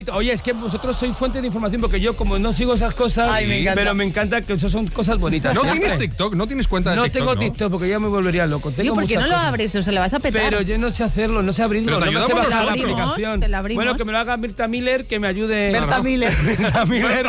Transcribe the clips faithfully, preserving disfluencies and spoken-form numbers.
Oye, es que vosotros sois fuente de información porque yo como no sigo esas cosas, Ay, me encanta. pero me encanta que eso son cosas bonitas. ¿No siempre. tienes TikTok? ¿No tienes cuenta de No TikTok? tengo ¿no? TikTok porque ya me volvería loco. Tengo Tío, ¿por qué muchas no lo cosas. abres? O se le vas a petar. Pero yo no sé hacerlo, no sé abrirlo, Pero te no me sé ayudamos bajar la nosotros. aplicación. Te la abrimos. Bueno, que me lo haga Mirta Miller, que me ayude. Berta No. Miller. Berta Miller.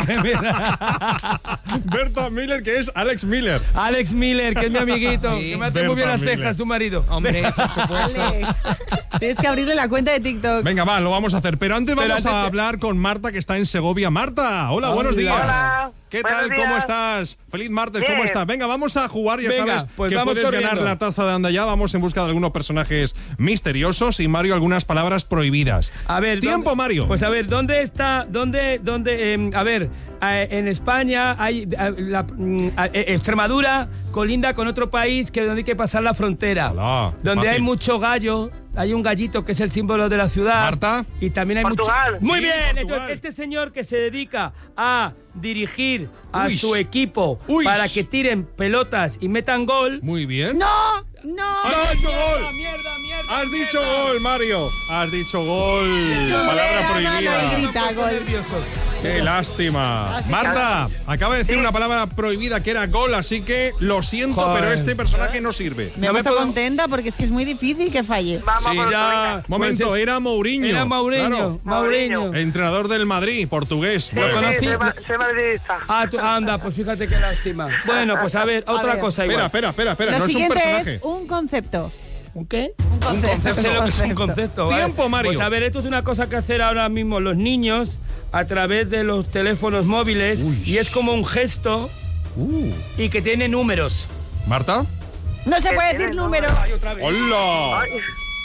Berta Miller, que es Alex Miller. Alex Miller, que es mi amiguito, Sí, que me hace muy bien Berta las Miller. cejas, su marido. Hombre, por supuesto. Vale. Tienes que abrirle la cuenta de TikTok. Venga, va, lo vamos a hacer. Pero antes Pero vamos antes a que- hablar con Marta, que está en Segovia. Marta, hola, buenos días. Hola. ¿Qué Buenos tal? ¿Cómo días. estás? Feliz martes, Bien. ¿cómo estás? Venga, vamos a jugar, ya Venga, sabes pues que vamos puedes corriendo. ganar la taza de Andaya. Vamos en busca de algunos personajes misteriosos y Mario algunas palabras prohibidas. A ver, Tiempo, ¿dónde- Mario. Pues a ver, ¿dónde está? ¿Dónde? ¿Dónde? eh, a ver, eh, en España hay eh, la, mm, eh, Extremadura colinda con otro país que donde hay que pasar la frontera. Hola, qué donde hay fácil. mucho gallo. Hay un gallito que es el símbolo de la ciudad. Marta. Y también hay Portugal. mucho. Muy Sí, bien. Portugal. Entonces, este señor que se dedica a dirigir a Uy. su equipo Uy. para que tiren pelotas y metan gol. Muy bien. ¡No! ¡No! ¡Has dicho gol! Mierda, mierda, Has dicho mierda. gol, Mario. Has dicho gol. Palabra la mano prohibida. y grita. Estoy Gol. nervioso. Qué lástima. Marta, acaba de decir una palabra prohibida que era gol, así que lo siento, Joder. pero este personaje no sirve. Me he No me puesto puedo- contenta porque es que es muy difícil que falle. Vamos Sí, por ya. otro, venga. Momento, Pues es- era Mourinho. Era Mourinho, Claro. Mourinho. Entrenador del Madrid, portugués. Sí, Bueno, sí, conocí. soy, ma- soy madridista. Ah, tú- anda, pues fíjate qué lástima. Bueno, pues a ver, otra ver. cosa espera, igual. espera, espera, espera. Lo no es un siguiente personaje. es un concepto. ¿Un qué? Un concepto. Sé lo que es un concepto. ¿vale? Tiempo, Mario. Pues a ver, esto es una cosa que hacer ahora mismo los niños a través de los teléfonos móviles Uy. y es como un gesto Uh. y que tiene números. Marta. No se puede tiene decir el número. Ay, otra vez. ¡Hola! Ay,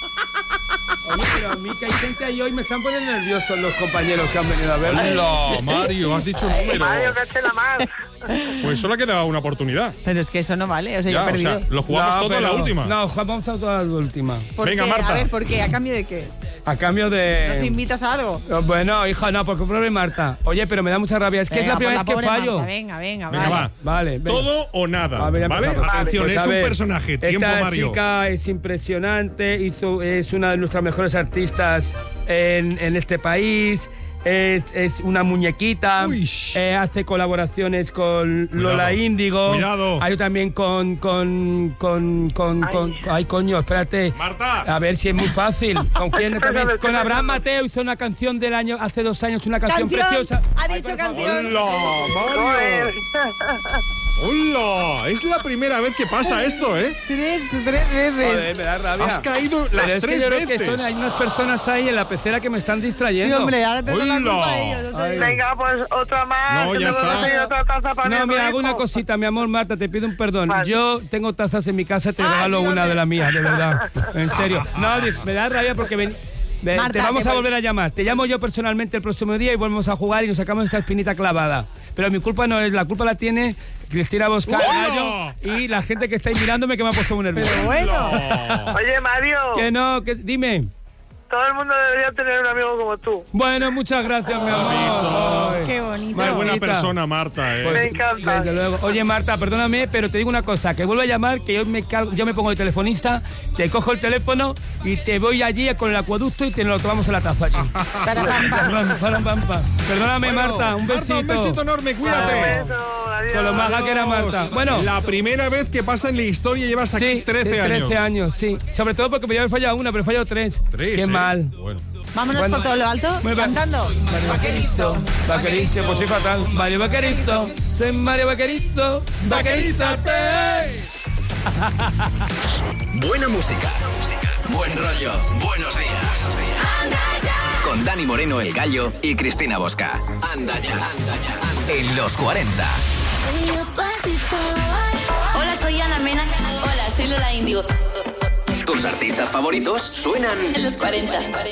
Oye, pero a mí que hay gente ahí hoy me están poniendo nerviosos los compañeros que han venido a verme. ¡Hola, Mario! Has dicho un número. Mario, que eche la mar. Pues solo ha quedado una oportunidad. Pero es que eso no vale. O sea, yo Ya, he o perdido. sea, lo jugamos No, todo en la pero- última. No, jugamos a toda la última. ¿Por Venga, qué? Marta. A ver, ¿por qué? ¿A cambio de qué? A cambio de... ¿Nos invitas a algo? Oh, Bueno, hija, no, porque pobre Marta. Oye, pero me da mucha rabia. Es que Venga, es la primera por vez que pobre fallo. Marta, venga, venga, Venga, vale. va. Vale, venga. Todo o nada. A ver, ya ¿Vale? empezamos. Atención, Pues, es a un ver, personaje. Tiempo, Esta Mario. chica es impresionante, hizo, es una de nuestras mejores artistas en, en este país. Es, es una muñequita, Uy. eh, hace colaboraciones con Cuidado, Lola Índigo. cuidado. Hay también con con con con, Ay. con- ay coño, espérate. Marta. A ver si es muy fácil. ¿Con quién Estoy también? pensando, Con estoy Abraham pensando. Mateo hizo una canción del año hace dos años, una canción, ¡Canción! preciosa. Ha Ay, dicho por favor. canción. ¡Hola, Joder. Mario! ¡Hola! Es la primera vez que pasa esto, ¿eh? Tres, tres veces. Joder, me da rabia. Has caído Pero las es que tres yo creo veces. que son, hay unas personas ahí en la pecera que me están Sí, distrayendo. hombre, ahora te doy la Hola. culpa a ellos. No te digo. Venga, pues otra más. No, que ya me voy a está. conseguir otra taza para No, mi mira, hijo. hago una cosita, mi amor, Marta, te pido un perdón. Vale. Yo tengo tazas en mi casa, te Ah, regalo sí, una hombre. de las mías, de verdad. En serio. No, di- me da rabia porque ven- ve- Marta, te vamos te a voy- volver a llamar. Te llamo yo personalmente el próximo día y volvemos a jugar y nos sacamos esta espinita clavada. Pero mi culpa no es, la culpa la tiene Cristina Bosca, ¡Hola! Gallo, y la gente que estáis mirándome que me ha puesto muy nervioso. Pero bueno. ¡Hola! Oye, Mario, Que no, que dime. todo el mundo debería tener un amigo como tú. Bueno, muchas gracias, mi amor. visto? Ay. Qué bonito. Qué buena Bonita. persona, Marta, ¿eh? Pues, Me encanta. Desde luego. Oye, Marta, perdóname, pero te digo una cosa, que vuelvo a llamar, que yo me, cargo- yo me pongo de telefonista, te cojo el teléfono y te voy allí con el acueducto y te lo tomamos en la taza allí. Para, pam, pam. Pam, pam, pam, pam. Perdóname, Bueno, Marta, un besito. Marta, un besito enorme, cuídate. Un beso, adiós. Con lo maja que era Marta. Bueno, La primera vez que pasa en la historia llevas aquí sí, trece de años. trece años, sí. Sobre todo porque me había fallado una, pero he fallado tres. Tres, Qué ¿eh? mal. Bueno. Vámonos Bueno. por todo lo alto, Muy bien. cantando. Vaquerito, vaquerito, pues soy fatal. Mario Vaquerito, soy Mario Vaquerito, vaquerízate. Buena música. Buen rollo. Buenos días. Con Dani Moreno, el Gallo, y Cristina Bosca. Anda ya. En los cuarenta. Hola, soy Ana Mena. Hola, soy Lola Índigo. Tus artistas favoritos suenan En los cuarenta.